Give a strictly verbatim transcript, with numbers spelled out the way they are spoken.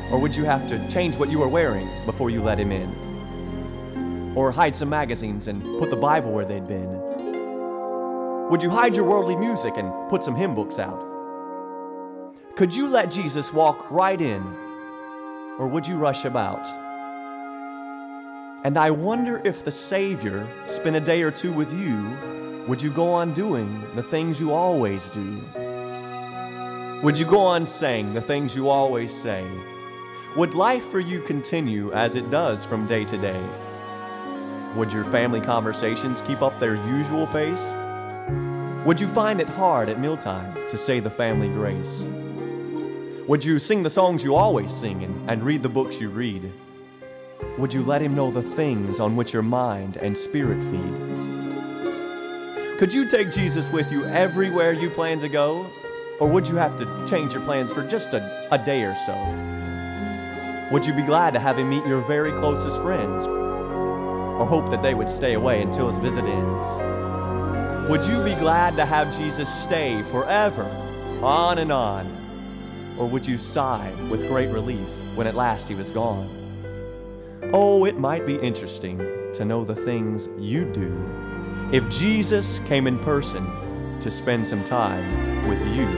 Or would you have to change what you were wearing before you let him in? Or hide some magazines and put the Bible where they'd been? Would you hide your worldly music and put some hymn books out? Could you let Jesus walk right in, or would you rush about? And I wonder if the Savior spent a day or two with you, would you go on doing the things you always do? Would you go on saying the things you always say? Would life for you continue as it does from day to day? Would your family conversations keep up their usual pace? Would you find it hard at mealtime to say the family grace? Would you sing the songs you always sing and, and read the books you read? Would you let him know the things on which your mind and spirit feed? Could you take Jesus with you everywhere you plan to go? Or would you have to change your plans for just a, a day or so? Would you be glad to have him meet your very closest friends? Or hope that they would stay away until his visit ends? Would you be glad to have Jesus stay forever, on and on? Or would you sigh with great relief when at last he was gone? Oh, it might be interesting to know the things you'd do if Jesus came in person to spend some time with you.